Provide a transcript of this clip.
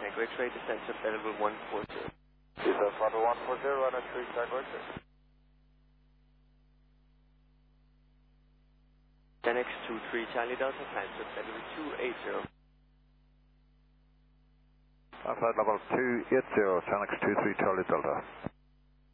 Tango X-ray, descent to flight level 140. Lisa, flight level 140, runway 3 Tango X-ray. 10X23 Charlie Delta, climb to flight level 280. Flight level 280, 10X23 Charlie Delta.